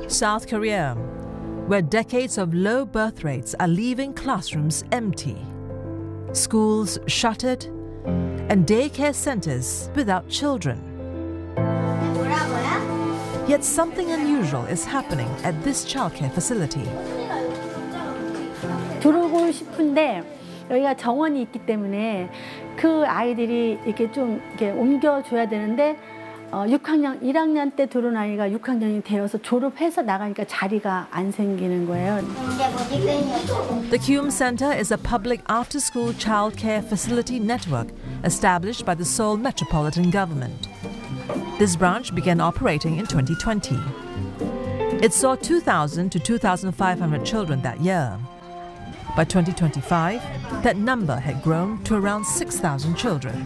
South Korea, where decades of low birth rates are leaving classrooms empty, schools shuttered, and daycare centers without children. Yet something unusual is happening at this childcare facility. 들어오고 싶은데 여기가 정원이 있기 때문에 그 아이들이 이렇게 좀 이렇게 옮겨줘야 되는데 6학년, 1학년 때 들어온 아이가 6학년이 되어서 졸업해서 나가니까 자리가 안 생기는 거예요. The Kyum Center is a public after-school childcare facility network established by the Seoul Metropolitan Government. This branch began operating in 2020. It saw 2,000 to 2,500 children that year. By 2025, that number had grown to around 6,000 children.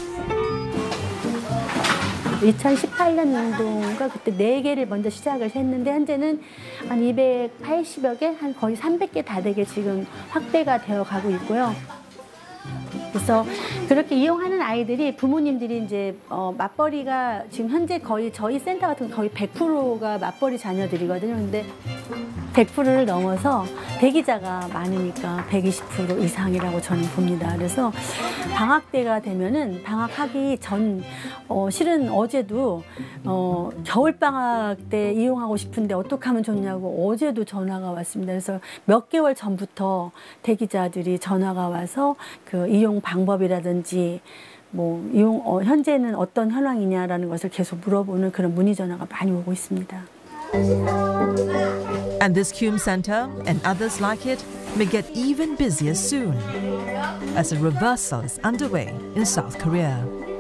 2018년도인가 그때 4개를 먼저 시작을 했는데 현재는 한 280여 개, 한 거의 300개 다 되게 지금 확대가 되어 가고 있고요. 그래서 그렇게 이용하는 아이들이 부모님들이 이제 맞벌이가 지금 현재 거의 저희 센터 같은 거의 100%가 맞벌이 자녀들이거든요. 근데 100%를 넘어서 대기자가 많으니까 120% 이상이라고 저는 봅니다. 그래서 방학 때가 되면은 방학하기 전 실은 어제도 겨울 방학 때 이용하고 싶은데 어떻게 하면 좋냐고 어제도 전화가 왔습니다. 그래서 몇 개월 전부터 대기자들이 전화가 와서 그 이용 방법이라든지 뭐 이용 현재는 어떤 현황이냐라는 것을 계속 물어보는 그런 문의 전화가 많이 오고 있습니다. And this Kyum Center and others like it may get even busier soon, as a reversal is underway in South Korea.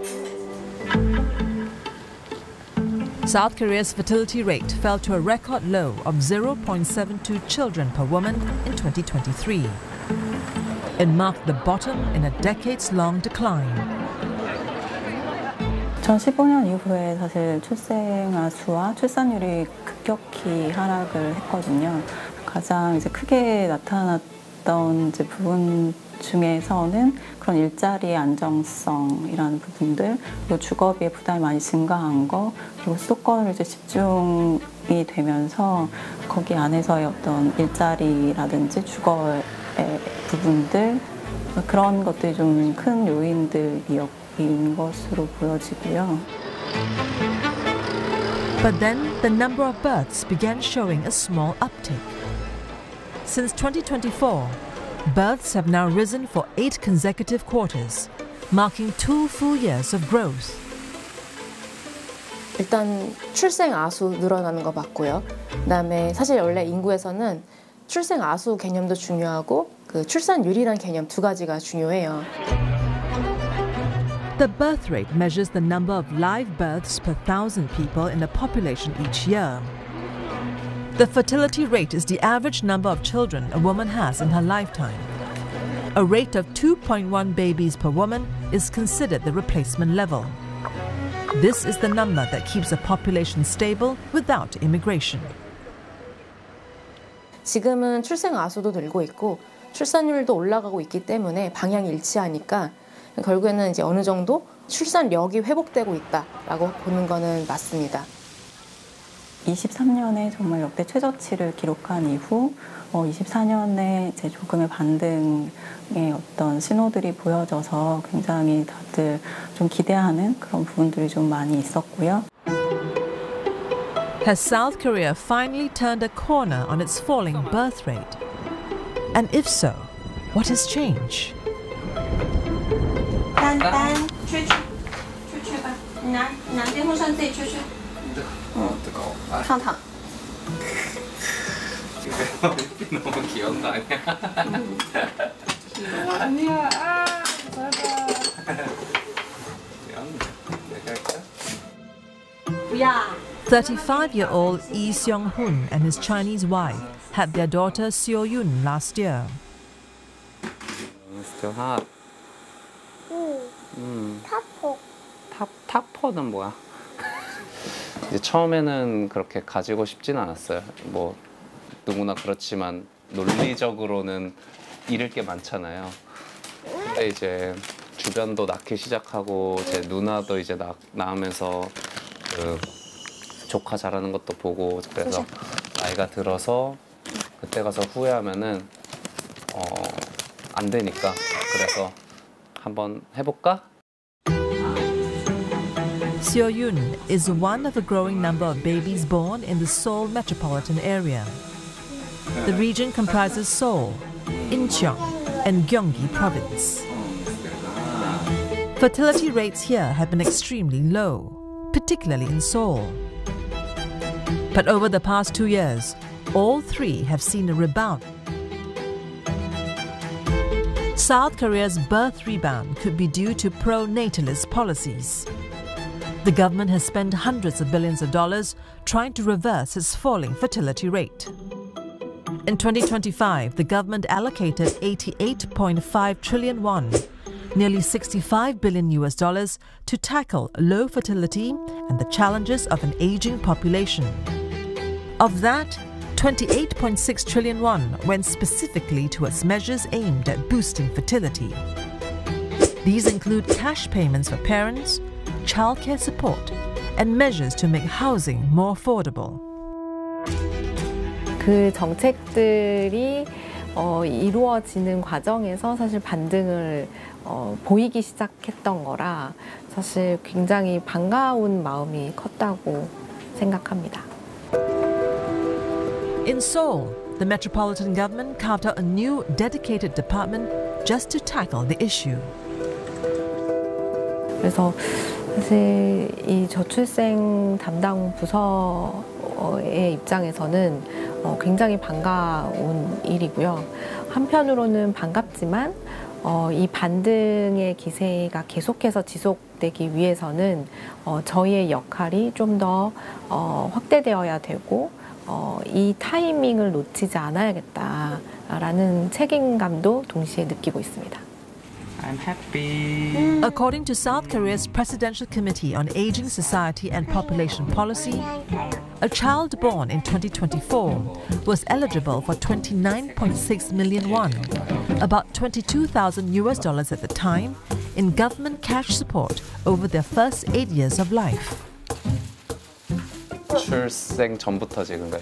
South Korea's fertility rate fell to a record low of 0.72 children per woman in 2023. It marked the bottom in a decades-long decline. 2015년 이후에 사실 출생아 수와 출산율이 급격히 하락을 했거든요. 가장 이제 크게 나타났던 이제 부분 중에서는 그런 일자리의 안정성이라는 부분들, 그리고 주거비의 부담이 많이 증가한 거, 그리고 수도권으로 이제 집중이 되면서 거기 안에서의 어떤 일자리라든지 주거의 부분들, 그런 것들이 좀 큰 요인들인 것으로 보여지고요. But then the number of births began showing a small uptick. Since 2024, births have now risen for 8 consecutive quarters, marking 2 full years of growth. 일단 출생 아수 늘어나는 거 맞고요. 그다음에 사실 원래 인구에서는 출생 아수 개념도 중요하고 그 출산율이란 개념 2가지가 중요해요. The birth rate measures the number of live births per 1,000 people in a population each year. The fertility rate is the average number of children a woman has in her lifetime. A rate of 2.1 babies per woman is considered the replacement level. This is the number that keeps a population stable without immigration. 지금은 출생 아수도 늘고 있고 출산율도 올라가고 있기 때문에 방향이 일치하니까 결국에는 이제 어느 정도 출산력이 회복되고 있다라고 보는 거는 맞습니다. 23년에 정말 역대 최저치를 기록한 이후 24년에 이제 조금의 반등의 어떤 신호들이 보여져서 굉장히 다들 좀 기대하는 그런 부분들이 좀 많이 있었고요. Has South Korea finally turned a corner on its falling birth rate? And if so, what has changed? 丹丹，出去吧，拿电风扇自己出去。上躺。 너무 귀여운 거 아니야? 아니야. 아, 잘봐. 35-year-old Lee Seong-hoon and his Chinese wife had their daughter Seo-yoon last year. Still hot. 탑포는 뭐야? 이제 처음에는 그렇게 가지고 싶진 않았어요. 뭐 누구나 그렇지만 논리적으로는 잃을 게 많잖아요. 근데 이제 주변도 낳기 시작하고 제 누나도 이제 낳으면서 그 조카 자라는 것도 보고 그래서 나이가 들어서 그때 가서 후회하면은 안 되니까 그래서 한번 해볼까? Seo-yoon is one of a growing number of babies born in the Seoul metropolitan area. The region comprises Seoul, Incheon, and Gyeonggi province. Fertility rates here have been extremely low, particularly in Seoul. But over the past 2 years, all three have seen a rebound. South Korea's birth rebound could be due to pro-natalist policies. The government has spent hundreds of billions of dollars trying to reverse its falling fertility rate. In 2025, the government allocated 88.5 trillion won, nearly $65 billion to tackle low fertility and the challenges of an aging population. Of that, 28.6 trillion won went specifically towards measures aimed at boosting fertility. These include cash payments for parents, childcare support, and measures to make housing more affordable. 그 정책들이 이루어지는 과정에서 사실 반등을 보이기 시작했던 거라 사실 굉장히 반가운 마음이 컸다고 생각합니다. In Seoul, the metropolitan government carved out a new dedicated department just to tackle the issue. 그래서 사실 이 저출생 담당 부서의 입장에서는 굉장히 반가운 일이고요. 한편으로는 반갑지만 이 반등의 기세가 계속해서 지속되기 위해서는 저희의 역할이 좀 더 확대되어야 되고 이 타이밍을 놓치지 않아야겠다라는 책임감도 동시에 느끼고 있습니다. I'm happy. According to South Korea's Presidential Committee on Aging Society and Population Policy, a child born in 2024 was eligible for 29.6 million won, about $22,000 at the time, in government cash support over their first 8 years of life. 출생 전부터지, 그러니까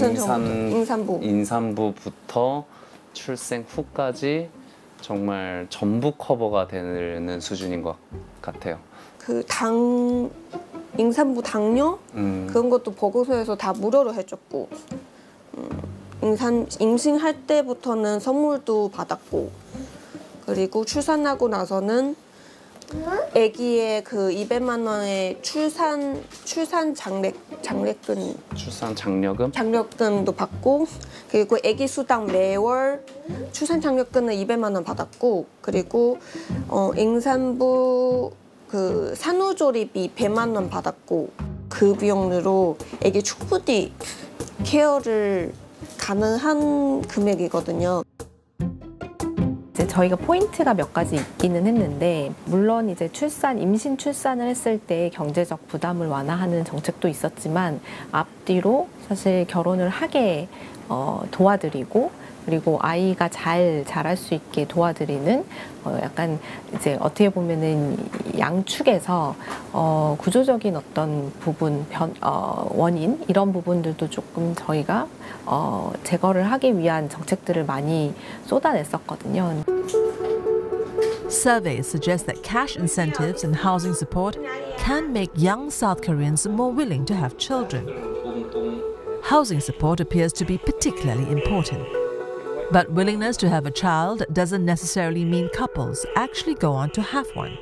임산부부터 출생 후까지 정말 전부 커버가 되는 수준인 것 같아요. 그 임산부 당뇨 그런 것도 보건소에서 다 무료로 해줬고, 임신할 때부터는 선물도 받았고, 그리고 출산하고 나서는 아기의 그 200만 원의 출산 장려금도 받고, 그리고 아기 수당 매월 출산 장려금은 200만 원 받았고, 그리고 임산부 그 산후조리비 100만 원 받았고, 그 비용으로 아기 충분히 케어를 가능한 금액이거든요. 저희가 포인트가 몇 가지 있기는 했는데, 물론 이제 임신 출산을 했을 때 경제적 부담을 완화하는 정책도 있었지만, 앞뒤로 사실 결혼을 하게 도와드리고, 그리고 아이가 잘 자랄 수 있게 도와드리는 약간 이제 어떻게 보면은 양축에서 구조적인 어떤 부분, 원인 이런 부분들도 조금 저희가 제거를 하기 위한 정책들을 많이 쏟아냈었거든요. Surveys suggest that cash incentives and housing support can make young South Koreans more willing to have children. Housing support appears to be particularly important. But willingness to have a child doesn't necessarily mean couples actually go on to have one.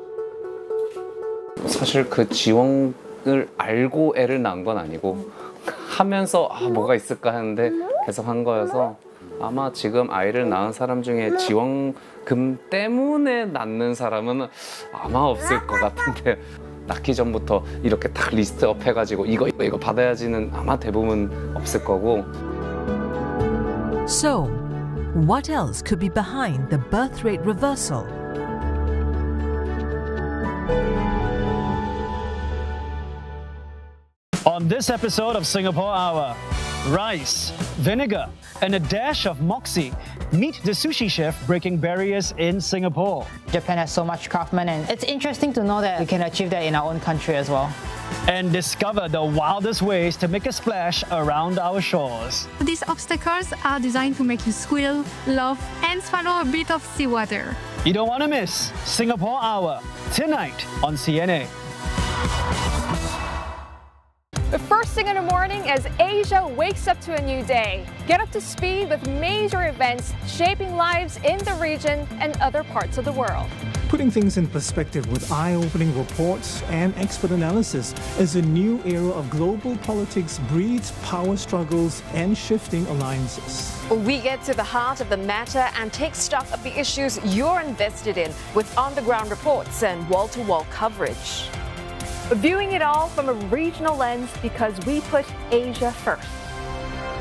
사실 그 지원을 알고 애를 낳은 건 아니고 하면서 뭐가 있을까 하는데 계속 한 거여서, 아마 지금 아이를 낳은 사람 중에 지원금 때문에 낳는 사람은 아마 없을 것 같은데, 낳기 전부터 이렇게 딱 리스트업 해가지고 이거 받아야지는 아마 대부분 없을 거고. So, what else could be behind the birth rate reversal? On this episode of Singapore Hour, rice, vinegar, and a dash of moxie. Meet the sushi chef breaking barriers in Singapore. Japan has so much craftsmen, and it's interesting to know that we can achieve that in our own country as well. and discover the wildest ways to make a splash around our shores. These obstacles are designed to make you squeal, laugh, and swallow a bit of seawater. You don't want to miss Singapore Hour tonight on CNA. The first thing in the morning as Asia wakes up to a new day. Get up to speed with major events shaping lives in the region and other parts of the world. Putting things in perspective with eye-opening reports and expert analysis as a new era of global politics breeds power struggles and shifting alliances. We get to the heart of the matter and take stock of the issues you're invested in with on-the-ground reports and wall-to-wall coverage. Viewing it all from a regional lens because we put Asia first.